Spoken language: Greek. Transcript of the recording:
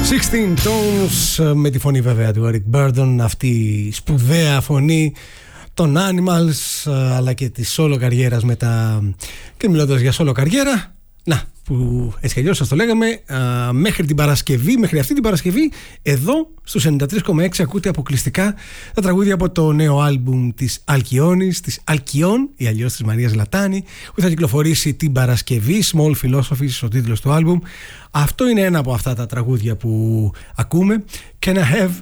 16 Tones με τη φωνή βέβαια του Eric Burdon, αυτή η σπουδαία φωνή των Animals αλλά και της solo καριέρας μετά. Και μιλώντας για solo καριέρα, να, που έτσι κι αλλιώς σας το λέγαμε, μέχρι την Παρασκευή, μέχρι αυτή την Παρασκευή, εδώ στους 93,6 ακούτε αποκλειστικά τα τραγούδια από το νέο άλμπουμ της Αλκιόνης, της Αλκιόν ή αλλιώς της Μαρίας Λατάνη, που θα κυκλοφορήσει την Παρασκευή. Small Philosophies ο τίτλος του άλμπουμ. Αυτό είναι ένα από αυτά τα τραγούδια που ακούμε. Can I have